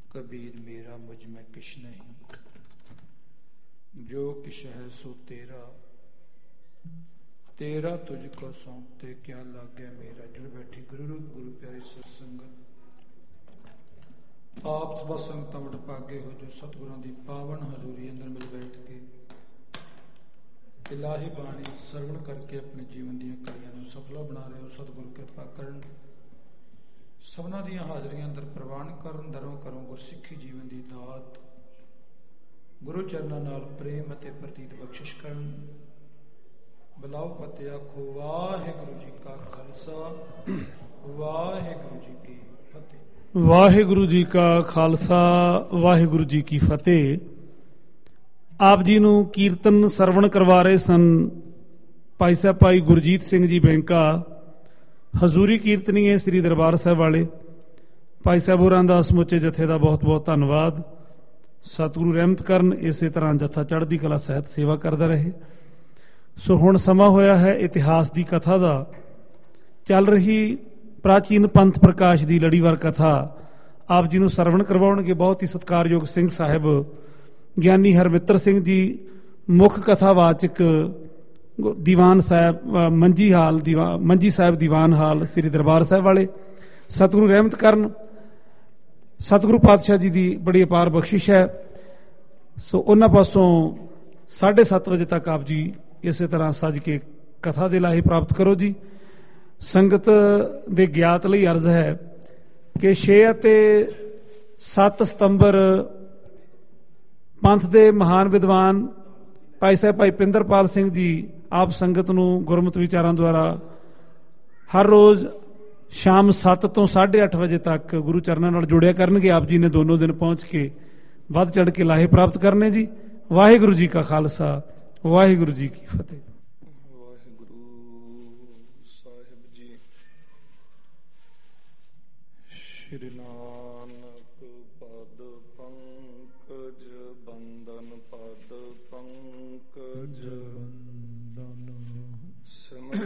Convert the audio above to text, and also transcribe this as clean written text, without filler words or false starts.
कबीर मेरा मुझ में किश नहीं, जो किश है सो तेरा, तेरा तुझको सौंपते क्या लागे मेरा। जुड़ बैठी गुरु रूप गुरु प्यारी सत्संगत। आप सब संगतां वड भागे हो जो सतगुरां दी पावन हजूरी अंदर मिल बैठ के इलाही बाणी सरवण करके अपने जीवन ਦੀਆਂ ਕੜੀਆਂ ਨੂੰ ਸਫਲ ਬਣਾ ਰਹੇ ਹੋ। ਸਤਿਗੁਰੂ ਕਿਰਪਾ ਕਰਨ, ਸਭਨਾਂ ਦੀਆਂ ਹਾਜ਼ਰੀਆਂ ਅੰਦਰ ਪ੍ਰਵਾਨ ਕਰਨ, ਦਰੋਂ ਕਰੋ ਗੁਰਸਿੱਖੀ ਜੀਵਨ ਦੀ ਦਾਤ, ਗੁਰੂ ਚਰਨਾਂ ਨਾਲ ਪ੍ਰੇਮ ਅਤੇ ਪ੍ਰਤੀਤ ਬਖਸ਼ਿਸ਼ ਕਰਨ। ਬੁਲਾਓ ਫਤਿਹ ਆਖੋ ਵਾਹਿਗੁਰੂ ਜੀ ਕਾ ਖਾਲਸਾ, ਵਾਹਿਗੁਰੂ ਜੀ ਕੀ ਫਤਿਹ। ਵਾਹਿਗੁਰੂ ਜੀ ਕਾ ਖਾਲਸਾ, ਵਾਹਿਗੁਰੂ ਜੀ ਕੀ ਫਤਿਹ। ਆਪ ਜੀ ਨੂੰ ਕੀਰਤਨ ਸਰਵਣ ਕਰਵਾ ਰਹੇ ਸਨ ਭਾਈ ਸਾਹਿਬ ਭਾਈ ਗੁਰਜੀਤ ਸਿੰਘ ਜੀ ਬੈਂਕਾ, ਹਜ਼ੂਰੀ ਕੀਰਤਨੀਏ ਸ੍ਰੀ ਦਰਬਾਰ ਸਾਹਿਬ ਵਾਲੇ। ਭਾਈ ਸਾਹਿਬ ਹੋਰਾਂ ਦਾ ਸਮੁੱਚੇ ਜਥੇ ਦਾ ਬਹੁਤ ਬਹੁਤ ਧੰਨਵਾਦ। ਸਤਿਗੁਰੂ ਰਹਿਮਤ ਕਰਨ, ਇਸੇ ਤਰ੍ਹਾਂ ਜਥਾ ਚੜ੍ਹਦੀ ਕਲਾ ਸਹਿਤ ਸੇਵਾ ਕਰਦਾ ਰਹੇ। ਸੋ ਹੁਣ ਸਮਾਂ ਹੋਇਆ ਹੈ ਇਤਿਹਾਸ ਦੀ ਕਥਾ ਦਾ। ਚੱਲ ਰਹੀ ਪ੍ਰਾਚੀਨ ਪੰਥ ਪ੍ਰਕਾਸ਼ ਦੀ ਲੜੀਵਾਰ ਕਥਾ ਆਪ ਜੀ ਨੂੰ ਸਰਵਣ ਕਰਵਾਉਣਗੇ ਬਹੁਤ ਹੀ ਸਤਿਕਾਰਯੋਗ ਸਿੰਘ ਸਾਹਿਬ ਗਿਆਨੀ ਹਰਮਿੱਤਰ ਸਿੰਘ ਜੀ, ਮੁੱਖ ਕਥਾਵਾਚਕ ਦੀਵਾਨ ਸਾਹਿਬ ਮੰਜੀ ਸਾਹਿਬ ਦੀਵਾਨ ਹਾਲ ਸ੍ਰੀ ਦਰਬਾਰ ਸਾਹਿਬ ਵਾਲੇ। ਸਤਿਗੁਰੂ ਰਹਿਮਤ ਕਰਨ, ਸਤਿਗੁਰੂ ਪਾਤਸ਼ਾਹ ਜੀ ਦੀ ਬੜੀ ਅਪਾਰ ਬਖਸ਼ਿਸ਼ ਹੈ। ਸੋ ਉਹਨਾਂ ਪਾਸੋਂ 7:30 ਵਜੇ ਤੱਕ ਆਪ ਜੀ ਇਸੇ ਤਰ੍ਹਾਂ ਸੱਜ ਕੇ ਕਥਾ ਦੇ ਲਾਹੇ ਪ੍ਰਾਪਤ ਕਰੋ ਜੀ। ਸੰਗਤ ਦੇ ਗਿਆਤ ਲਈ ਅਰਜ਼ ਹੈ ਕਿ 6 ਅਤੇ 7 ਸਤੰਬਰ ਪੰਥ ਦੇ ਮਹਾਨ ਵਿਦਵਾਨ ਭਾਈ ਸਾਹਿਬ ਭਾਈ ਪਿੰਦਰਪਾਲ ਸਿੰਘ ਜੀ ਆਪ ਸੰਗਤ ਨੂੰ ਗੁਰਮਤਿ ਵਿਚਾਰਾਂ ਦੁਆਰਾ ਹਰ ਰੋਜ਼ ਸ਼ਾਮ 7 ਤੋਂ 8:30 ਵਜੇ ਤੱਕ ਗੁਰੂ ਚਰਨਾਂ ਨਾਲ ਜੁੜਿਆ ਕਰਨਗੇ। ਆਪ ਜੀ ਨੇ ਦੋਨੋਂ ਦਿਨ ਪਹੁੰਚ ਕੇ ਵੱਧ ਚੜ੍ਹ ਕੇ ਲਾਹੇ ਪ੍ਰਾਪਤ ਕਰਨੇ ਜੀ। ਵਾਹਿਗੁਰੂ ਜੀ ਕਾ ਖਾਲਸਾ, ਵਾਹਿਗੁਰੂ ਜੀ ਕੀ ਫਤਿਹ। ਵਾਹਿਗੁਰੂ ਸਾਹਿਬ ਜੀ। ਸ਼੍ਰੀ ਨਾਨਕ ਪਦ ਪੰਕਜ ਬੰਦਨ, ਪਦ ਪੰਕਜ